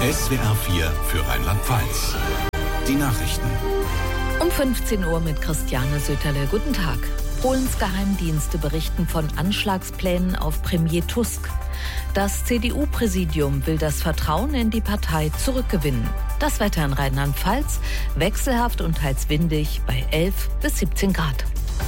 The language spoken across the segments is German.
SWR 4 für Rheinland-Pfalz. Die Nachrichten. Um 15 Uhr mit Christiane Söterle. Guten Tag. Polens Geheimdienste berichten von Anschlagsplänen auf Premier Tusk. Das CDU-Präsidium will das Vertrauen in die Partei zurückgewinnen. Das Wetter in Rheinland-Pfalz wechselhaft und teils windig bei 11 bis 17 Grad.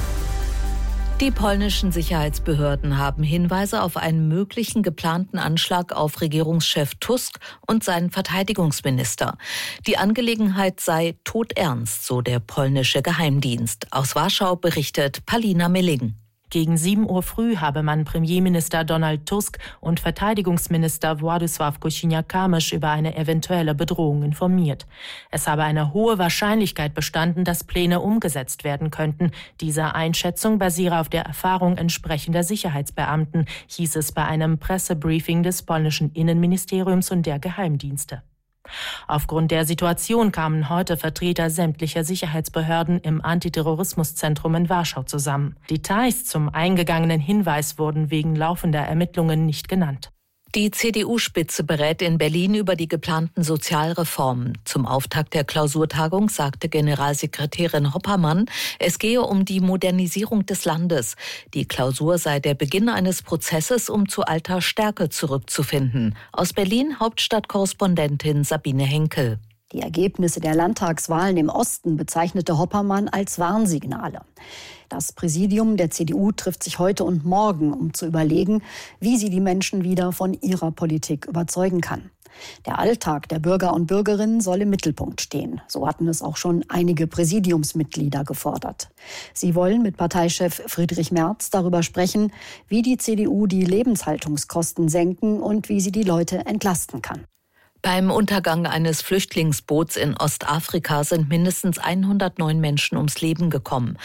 Die polnischen Sicherheitsbehörden haben Hinweise auf einen möglichen geplanten Anschlag auf Regierungschef Tusk und seinen Verteidigungsminister. Die Angelegenheit sei todernst, so der polnische Geheimdienst. Aus Warschau berichtet Palina Milling. Gegen 7 Uhr früh habe man Premierminister Donald Tusk und Verteidigungsminister Władysław Kosiniak-Kamysz über eine eventuelle Bedrohung informiert. Es habe eine hohe Wahrscheinlichkeit bestanden, dass Pläne umgesetzt werden könnten. Diese Einschätzung basiere auf der Erfahrung entsprechender Sicherheitsbeamten, hieß es bei einem Pressebriefing des polnischen Innenministeriums und der Geheimdienste. Aufgrund der Situation kamen heute Vertreter sämtlicher Sicherheitsbehörden im Antiterrorismuszentrum in Warschau zusammen. Details zum eingegangenen Hinweis wurden wegen laufender Ermittlungen nicht genannt. Die CDU-Spitze berät in Berlin über die geplanten Sozialreformen. Zum Auftakt der Klausurtagung sagte Generalsekretärin Hoppermann, es gehe um die Modernisierung des Landes. Die Klausur sei der Beginn eines Prozesses, um zu alter Stärke zurückzufinden. Aus Berlin Hauptstadtkorrespondentin Sabine Henkel. Die Ergebnisse der Landtagswahlen im Osten bezeichnete Hoppermann als Warnsignale. Das Präsidium der CDU trifft sich heute und morgen, um zu überlegen, wie sie die Menschen wieder von ihrer Politik überzeugen kann. Der Alltag der Bürger und Bürgerinnen soll im Mittelpunkt stehen. So hatten es auch schon einige Präsidiumsmitglieder gefordert. Sie wollen mit Parteichef Friedrich Merz darüber sprechen, wie die CDU die Lebenshaltungskosten senken und wie sie die Leute entlasten kann. Beim Untergang eines Flüchtlingsboots in Ostafrika sind mindestens 109 Menschen ums Leben gekommen.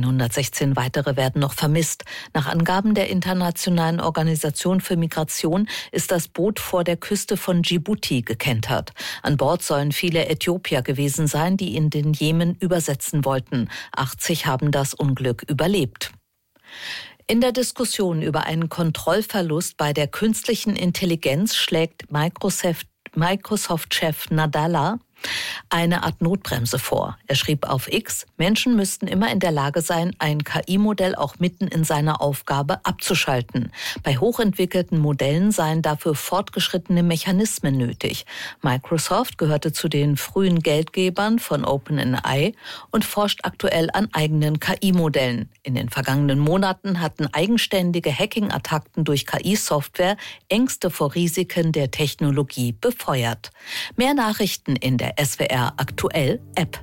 116 weitere werden noch vermisst. Nach Angaben der Internationalen Organisation für Migration ist das Boot vor der Küste von Djibouti gekentert. An Bord sollen viele Äthiopier gewesen sein, die in den Jemen übersetzen wollten. 80 haben das Unglück überlebt. In der Diskussion über einen Kontrollverlust bei der künstlichen Intelligenz schlägt Microsoft-Chef Nadella eine Art Notbremse vor. Er schrieb auf X, Menschen müssten immer in der Lage sein, ein KI-Modell auch mitten in seiner Aufgabe abzuschalten. Bei hochentwickelten Modellen seien dafür fortgeschrittene Mechanismen nötig. Microsoft gehörte zu den frühen Geldgebern von OpenAI und forscht aktuell an eigenen KI-Modellen. In den vergangenen Monaten hatten eigenständige Hacking-Attacken durch KI-Software Ängste vor Risiken der Technologie befeuert. Mehr Nachrichten in der SWR Aktuell App.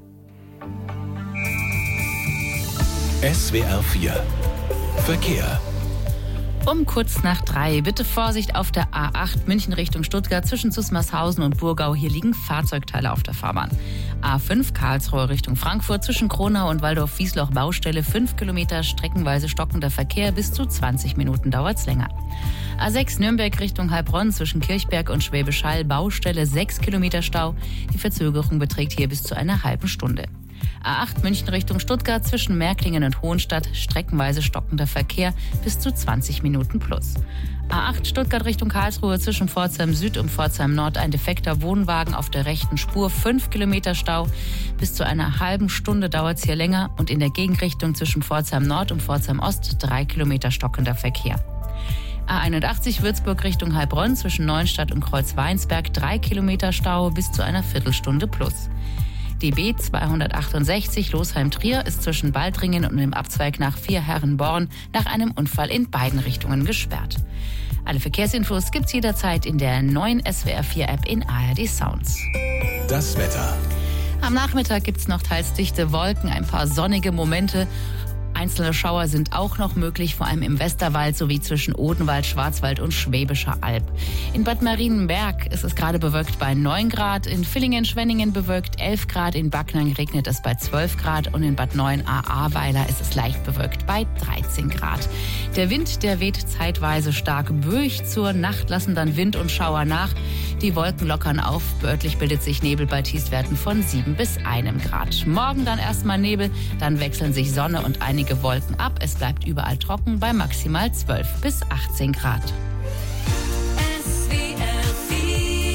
SWR 4 Verkehr. Um kurz nach 3. Bitte Vorsicht auf der A8 München Richtung Stuttgart zwischen Zusmarshausen und Burgau. Hier liegen Fahrzeugteile auf der Fahrbahn. A5 Karlsruhe Richtung Frankfurt zwischen Kronau und Waldorf-Wiesloch Baustelle 5 Kilometer streckenweise stockender Verkehr. Bis zu 20 Minuten dauert's länger. A6 Nürnberg Richtung Heilbronn zwischen Kirchberg und Schwäbisch Hall Baustelle 6 Kilometer Stau. Die Verzögerung beträgt hier bis zu einer halben Stunde. A8 München Richtung Stuttgart zwischen Märklingen und Hohenstadt streckenweise stockender Verkehr bis zu 20 Minuten plus. A8 Stuttgart Richtung Karlsruhe zwischen Pforzheim Süd und Pforzheim Nord ein defekter Wohnwagen auf der rechten Spur 5 Kilometer Stau. Bis zu einer halben Stunde dauert es hier länger und in der Gegenrichtung zwischen Pforzheim Nord und Pforzheim Ost 3 Kilometer stockender Verkehr. A81 Würzburg Richtung Heilbronn zwischen Neuenstadt und Kreuzweinsberg 3 Kilometer Stau bis zu einer Viertelstunde plus. DB 268 Losheim-Trier ist zwischen Baldringen und dem Abzweig nach Vierherrenborn nach einem Unfall in beiden Richtungen gesperrt. Alle Verkehrsinfos gibt's jederzeit in der neuen SWR 4 App in ARD Sounds. Das Wetter. Am Nachmittag gibt's noch teils dichte Wolken, ein paar sonnige Momente. Einzelne Schauer sind auch noch möglich, vor allem im Westerwald sowie zwischen Odenwald, Schwarzwald und Schwäbischer Alb. In Bad Marienberg ist es gerade bewölkt bei 9 Grad, in Villingen-Schwenningen bewölkt 11 Grad, in Backnang regnet es bei 12 Grad und in Bad Neuenahr-Ahrweiler ist es leicht bewölkt bei 13 Grad. Der Wind, der weht zeitweise stark böig, zur Nacht lassen dann Wind und Schauer nach. Die Wolken lockern auf, örtlich bildet sich Nebel bei Tiefstwerten von 7 bis 1 Grad. Morgen dann erstmal Nebel, dann wechseln sich Sonne und einige Wolken ab. Es bleibt überall trocken bei maximal 12 bis 18 Grad. Mit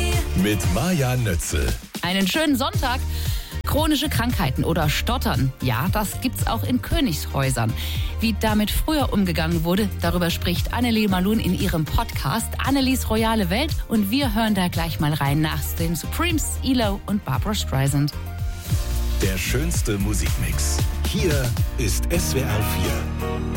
Mit Maja Nötzel. Einen schönen Sonntag. Chronische Krankheiten oder Stottern, ja, das gibt's auch in Königshäusern. Wie damit früher umgegangen wurde, darüber spricht Annelie Malun in ihrem Podcast Annelies Royale Welt. Und wir hören da gleich mal rein nach den Supremes, ELO und Barbra Streisand. Der schönste Musikmix. Hier ist SWR 4.